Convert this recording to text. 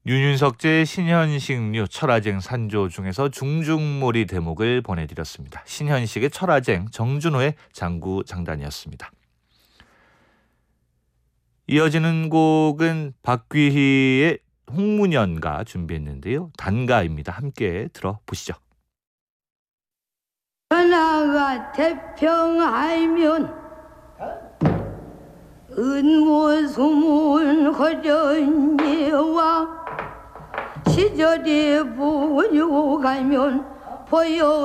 윤윤석제 신현식류 철화쟁 산조 중에서 중중몰이 대목을 보내드렸습니다. 신현식의 철화쟁, 정준호의 장구장단이었습니다. 이어지는 곡은 박귀희의 홍문연가 준비했는데요. 단가입니다. 함께 들어보시죠. 전하가 태평하면 은모소문 허전예와 시절에 보여 가면 보여